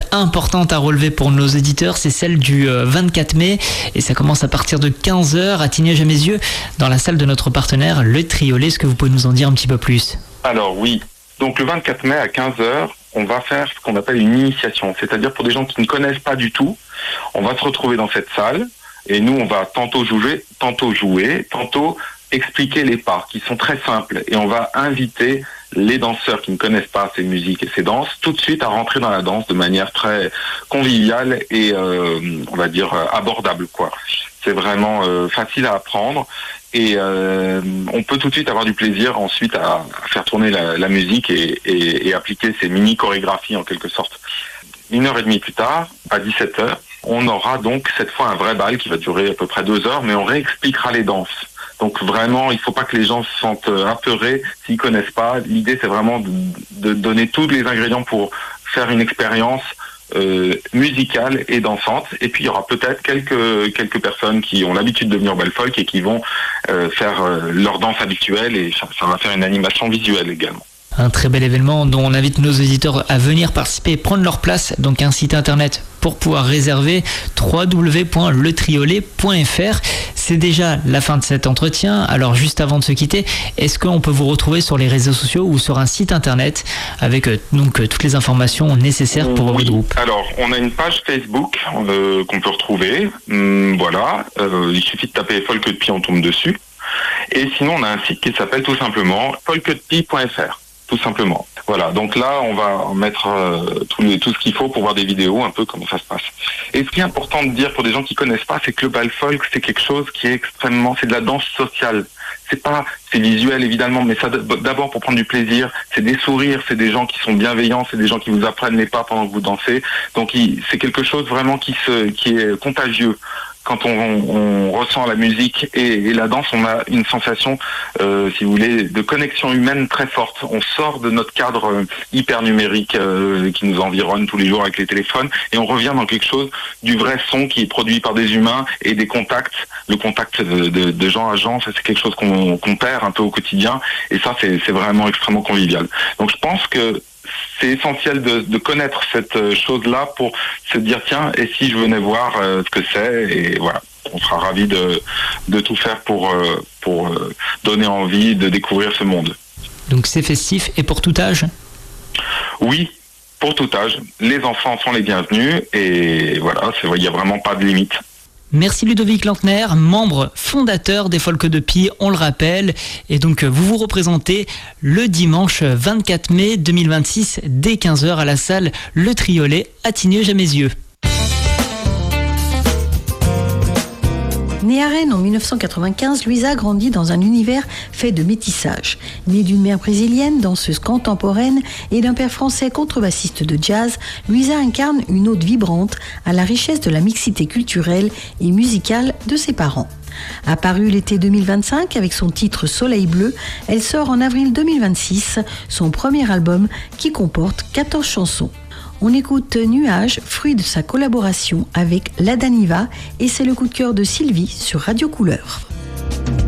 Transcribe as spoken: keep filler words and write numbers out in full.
importante à relever pour nos auditeurs, c'est celle du vingt-quatre mai et ça commence à partir de quinze heures à Tignes-Jamaizieux dans la salle de notre partenaire Le Triolet. Est-ce que vous pouvez nous en dire un petit peu plus ? Alors oui, donc le vingt-quatre mai à quinze heures, on va faire ce qu'on appelle une initiation, c'est-à-dire pour des gens qui ne connaissent pas du tout, on va se retrouver dans cette salle et nous on va tantôt jouer, tantôt jouer, tantôt expliquer les pas qui sont très simples et on va inviter les danseurs qui ne connaissent pas ces musiques et ces danses tout de suite à rentrer dans la danse de manière très conviviale et euh, on va dire abordable quoi. C'est vraiment euh, facile à apprendre et euh, on peut tout de suite avoir du plaisir ensuite à, à faire tourner la, la musique et, et, et appliquer ces mini chorégraphies en quelque sorte. Une heure et demie plus tard, à dix-sept heures, on aura donc cette fois un vrai bal qui va durer à peu près deux heures, mais on réexpliquera les danses. Donc vraiment, il ne faut pas que les gens se sentent apeurés s'ils ne connaissent pas. L'idée, c'est vraiment de, de donner tous les ingrédients pour faire une expérience euh, musicale et dansante. Et puis, il y aura peut-être quelques, quelques personnes qui ont l'habitude de venir au bal folk et qui vont euh, faire euh, leur danse habituelle et ça, ça va faire une animation visuelle également. Un très bel événement dont on invite nos auditeurs à venir participer et prendre leur place. Donc un site internet pour pouvoir réserver, w w w point le triolet point f r. C'est déjà la fin de cet entretien. Alors juste avant de se quitter, est-ce qu'on peut vous retrouver sur les réseaux sociaux ou sur un site internet avec euh, donc euh, toutes les informations nécessaires pour oui. votre groupe ? Alors on a une page Facebook euh, qu'on peut retrouver. Hum, voilà, euh, il suffit de taper Folk de Pie, on tombe dessus. Et sinon on a un site qui s'appelle tout simplement folk de pie point f r. Tout simplement. Voilà, donc là, on va mettre euh, tout, les, tout ce qu'il faut pour voir des vidéos, un peu comment ça se passe. Et ce qui est important de dire pour des gens qui connaissent pas, c'est que le bal folk, c'est quelque chose qui est extrêmement, c'est de la danse sociale. C'est pas, c'est visuel évidemment, mais ça d'abord pour prendre du plaisir, c'est des sourires, c'est des gens qui sont bienveillants, c'est des gens qui vous apprennent les pas pendant que vous dansez. Donc il, c'est quelque chose vraiment qui se, qui est contagieux. Quand on, on ressent la musique et, et la danse, on a une sensation, euh, si vous voulez, de connexion humaine très forte. On sort de notre cadre euh, hyper numérique euh, qui nous environne tous les jours avec les téléphones et on revient dans quelque chose du vrai son qui est produit par des humains et des contacts. Le contact de, de, de gens à gens, ça c'est quelque chose qu'on, qu'on perd un peu au quotidien et ça c'est, c'est vraiment extrêmement convivial. Donc je pense que c'est essentiel de, de connaître cette chose-là pour se dire tiens, et si je venais voir euh, ce que c'est, et voilà, on sera ravis de, de tout faire pour, euh, pour euh, donner envie de découvrir ce monde. Donc c'est festif et pour tout âge ? Oui, pour tout âge. Les enfants sont les bienvenus et voilà, c'est, il n'y a vraiment pas de limite. Merci Ludovic Lantner, membre fondateur des Folk de Pie, on le rappelle. Et donc vous vous représentez le dimanche vingt-quatre mai deux mille vingt-six dès quinze heures à la salle Le Triolet à Tignes-Jamaizieux. Née à Rennes en dix-neuf cent quatre-vingt-quinze, Louisa grandit dans un univers fait de métissage. Née d'une mère brésilienne, danseuse contemporaine, et d'un père français contrebassiste de jazz, Louisa incarne une ode vibrante à la richesse de la mixité culturelle et musicale de ses parents. Apparue l'été deux mille vingt-cinq avec son titre Soleil bleu, elle sort en avril deux mille vingt-six son premier album qui comporte quatorze chansons. On écoute Nuages, fruit de sa collaboration avec La Daniva, et c'est le coup de cœur de Sylvie sur Radio Couleur.